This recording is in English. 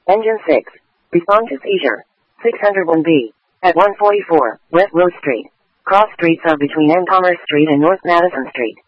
Engine 6. Respond to seizure. 601B. At 144 West Rose Street. Cross streets of between N. Commerce Street and North Madison Street.